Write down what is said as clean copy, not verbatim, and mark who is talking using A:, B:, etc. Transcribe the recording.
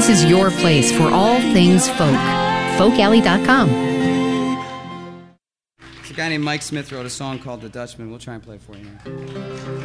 A: this is your place for all things folk. FolkAlley.com.
B: A guy named Mike Smith wrote a song called The Dutchman. We'll try and play it for you now.